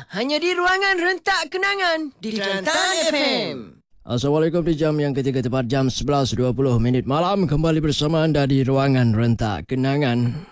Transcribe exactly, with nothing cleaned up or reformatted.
Dengar hanya di Ruangan Rentak Kenangan di Kelantan F M. Assalamualaikum, di jam yang ketiga tepat jam sebelas dua puluh minit malam. Kembali bersama anda di Ruangan Rentak Kenangan.